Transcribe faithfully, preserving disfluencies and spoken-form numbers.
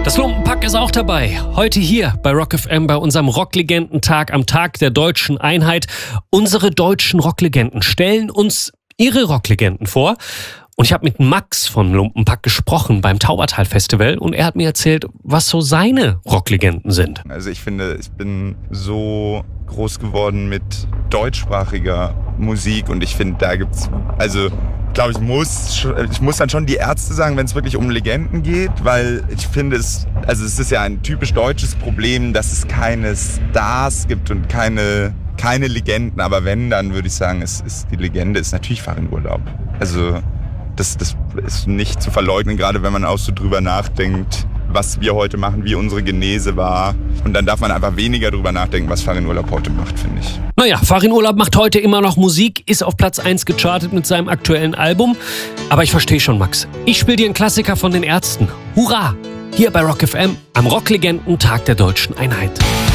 Das Lumpenpack ist auch dabei. Heute hier bei Rock F M bei unserem Rocklegendentag am Tag der deutschen Einheit. Unsere deutschen Rocklegenden stellen uns ihre Rocklegenden vor. Und ich habe mit Max vom Lumpenpack gesprochen beim Taubertal Festival und er hat mir erzählt, was so seine Rocklegenden sind. Also ich finde, ich bin so groß geworden mit deutschsprachiger Musik und ich finde, da gibt's, also ich glaube, ich muss, ich muss dann schon die Ärzte sagen, wenn es wirklich um Legenden geht, weil ich finde es, also es ist ja ein typisch deutsches Problem, dass es keine Stars gibt und keine, keine Legenden, aber wenn, dann würde ich sagen, es ist, die Legende ist natürlich Farin Urlaub. Also das, das ist nicht zu verleugnen, gerade wenn man auch so drüber nachdenkt, was wir heute machen, wie unsere Genese war. Und dann darf man einfach weniger drüber nachdenken, was Farin Urlaub heute macht, finde ich. Naja, Farin Urlaub macht heute immer noch Musik, ist auf Platz eins gechartet mit seinem aktuellen Album. Aber ich verstehe schon, Max. Ich spiele dir einen Klassiker von den Ärzten. Hurra! Hier bei Rock F M am Rocklegenden Tag der deutschen Einheit.